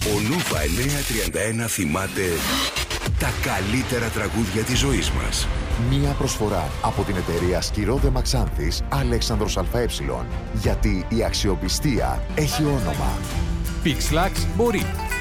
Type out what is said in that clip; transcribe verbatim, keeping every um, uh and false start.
Ο Νούβα εννιακόσια τριάντα ένα θυμάται τα καλύτερα τραγούδια της ζωής μας. Μία προσφορά από την εταιρεία Σκυρόδε Μαξάνθης Αλέξανδρος ΑΕ. Γιατί η αξιοπιστία έχει όνομα. Pixlax μπορεί.